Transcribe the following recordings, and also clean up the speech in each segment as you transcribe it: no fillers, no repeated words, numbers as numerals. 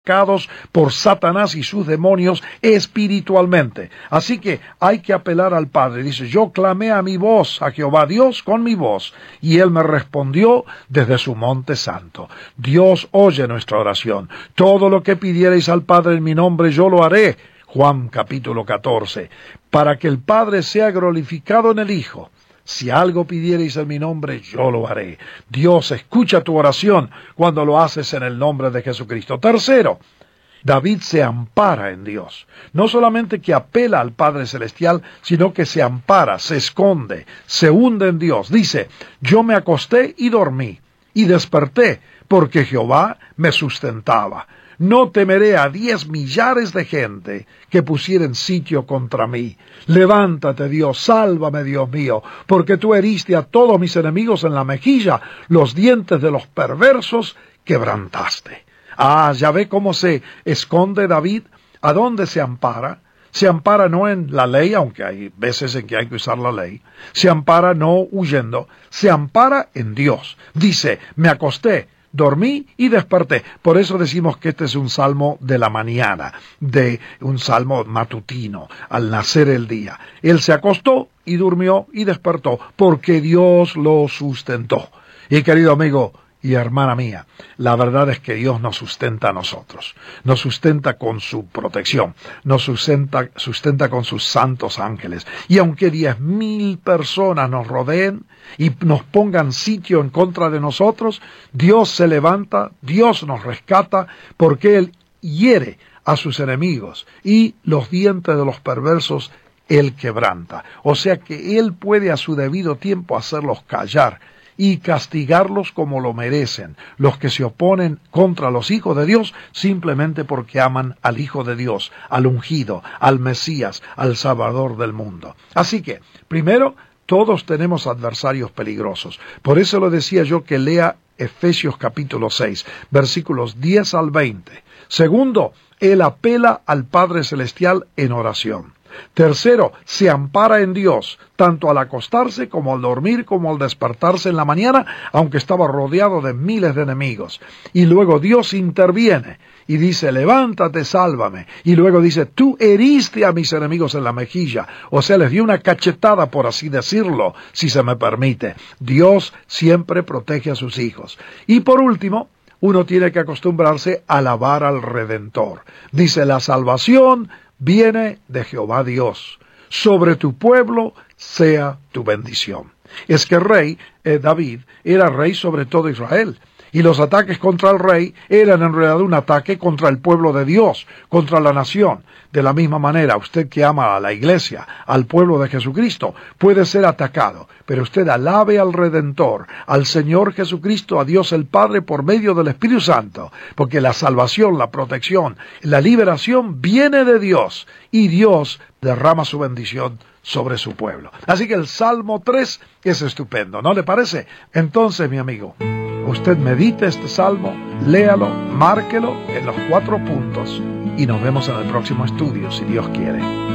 por Satanás y sus demonios espiritualmente. Así que hay que apelar al Padre. Dice, yo clamé a mi voz, a Jehová Dios con mi voz, y Él me respondió desde su monte santo. Dios oye nuestra oración. Todo lo que pidierais al Padre en mi nombre, yo lo haré. Juan capítulo 14. Para que el Padre sea glorificado en el Hijo. Si algo pidierais en mi nombre, yo lo haré. Dios escucha tu oración cuando lo haces en el nombre de Jesucristo. Tercero, David se ampara en Dios. No solamente que apela al Padre Celestial, sino que se ampara, se esconde, se hunde en Dios. Dice, yo me acosté y dormí, y desperté, porque Jehová me sustentaba. No temeré a 10 millares de gente que pusieren sitio contra mí. Levántate, Dios, sálvame, Dios mío, porque tú heriste a todos mis enemigos en la mejilla, los dientes de los perversos quebrantaste. Ya ve cómo se esconde David. ¿A dónde se ampara? Se ampara no en la ley, aunque hay veces en que hay que usar la ley. Se ampara no huyendo, se ampara en Dios. Dice, me acosté, dormí y desperté. Por eso decimos que este es un salmo de la mañana, de un salmo matutino, al nacer el día. Él se acostó y durmió y despertó, porque Dios lo sustentó. Y querido amigo y hermana mía, la verdad es que Dios nos sustenta a nosotros. Nos sustenta con su protección, nos sustenta con sus santos ángeles. Y aunque 10,000 personas nos rodeen y nos pongan sitio en contra de nosotros, Dios se levanta, Dios nos rescata, porque Él hiere a sus enemigos y los dientes de los perversos Él quebranta. O sea que Él puede a su debido tiempo hacerlos callar y castigarlos como lo merecen, los que se oponen contra los hijos de Dios simplemente porque aman al Hijo de Dios, al ungido, al Mesías, al Salvador del mundo. Así que, primero, todos tenemos adversarios peligrosos. Por eso lo decía yo que lea Efesios capítulo 6, versículos 10 al 20. Segundo, él apela al Padre Celestial en oración. Tercero, se ampara en Dios, tanto al acostarse como al dormir, como al despertarse en la mañana, aunque estaba rodeado de miles de enemigos. Y luego Dios interviene y dice, levántate, sálvame. Y luego dice, tú heriste a mis enemigos en la mejilla. O sea, les dio una cachetada, por así decirlo, si se me permite. Dios siempre protege a sus hijos. Y por último, uno tiene que acostumbrarse a alabar al Redentor. Dice, la salvación viene de Jehová Dios. Sobre tu pueblo sea tu bendición. Es que el rey, David, era rey sobre todo Israel. Y los ataques contra el rey eran en realidad un ataque contra el pueblo de Dios, contra la nación. De la misma manera, usted que ama a la iglesia, al pueblo de Jesucristo, puede ser atacado. Pero usted alabe al Redentor, al Señor Jesucristo, a Dios el Padre por medio del Espíritu Santo. Porque la salvación, la protección, la liberación viene de Dios. Y Dios derrama su bendición sobre su pueblo. Así que el Salmo 3 es estupendo, ¿no le parece? Entonces, mi amigo, usted medite este salmo, léalo, márquelo en los 4 puntos y nos vemos en el próximo estudio, si Dios quiere.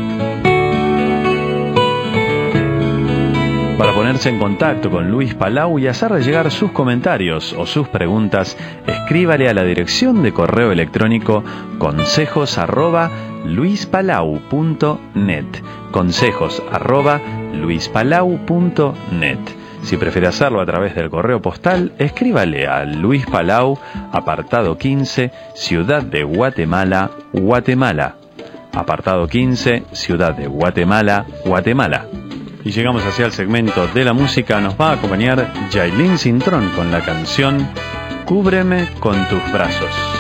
Para ponerse en contacto con Luis Palau y hacerle llegar sus comentarios o sus preguntas, escríbale a la dirección de correo electrónico consejos@luispalau.net, consejos@luispalau.net. Si prefiere hacerlo a través del correo postal, escríbale a Luis Palau, apartado 15, Ciudad de Guatemala, Guatemala. Apartado 15, Ciudad de Guatemala, Guatemala. Y llegamos hacia el segmento de la música. Nos va a acompañar Yailin Cintrón con la canción Cúbreme con tus brazos.